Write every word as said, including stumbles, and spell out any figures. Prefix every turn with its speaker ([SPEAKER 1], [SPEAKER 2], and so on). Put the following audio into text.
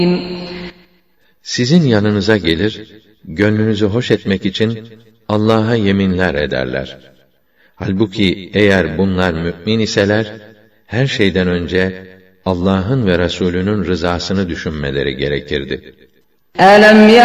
[SPEAKER 1] Sizin yanınıza gelir, gönlünüzü hoş etmek için Allah'a yeminler ederler. Halbuki eğer bunlar mü'min iseler, her şeyden önce Allah'ın ve Resulünün rızasını düşünmeleri gerekirdi.